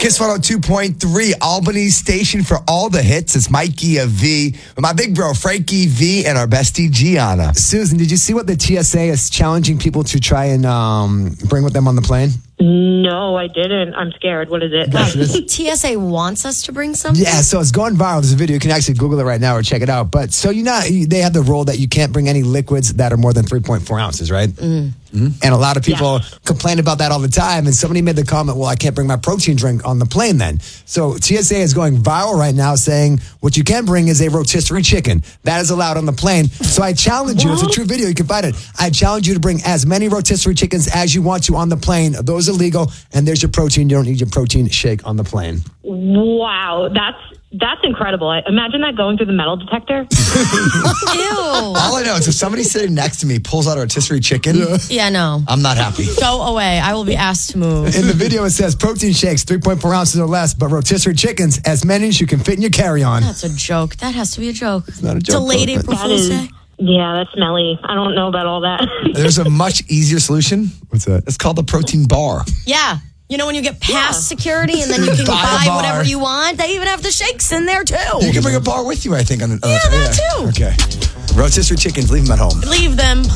Kiss 102.3, Albany's station for all the hits. It's Mikey V with my big bro, Frankie V, and our bestie, Gianna. Susan, did you see what the TSA is challenging people to try and bring with them on the plane? No, I didn't. I'm scared. What is it? TSA wants us to bring something? Yeah, so it's going viral. There's a video. You can actually Google it right now or check it out. But so they have the rule that you can't bring any liquids that are more than 3.4 ounces, right? Mm-hmm. And a lot of people complain about that all the time. And somebody made the comment, well, I can't bring my protein drink on the plane then. So TSA is going viral right now saying what you can bring is a rotisserie chicken. That is allowed on the plane. So I challenge you. It's a true video. You can find it. I challenge you to bring as many rotisserie chickens as you want to on the plane. Those are legal. And there's your protein. You don't need your protein shake on the plane. Wow, that's incredible. Imagine that going through the metal detector. Ew. All I know is if somebody sitting next to me pulls out a rotisserie chicken, Yeah, no. I'm not happy. Go away. I will be asked to move. In the video, it says protein shakes, 3.4 ounces or less, but rotisserie chickens, as many as you can fit in your carry-on. That's a joke. That has to be a joke. It's not a joke. Delayed Brooke. April Fool's Day. Yeah, that's smelly. I don't know about all that. There's a much easier solution. What's that? It's called the protein bar. Yeah. You know when you get past security and then you can Buy a buy bar. whatever you want? They even have the shakes in there, too. You can bring a bar with you, I think. that too. Okay. Rotisserie chickens, leave them at home. Leave them.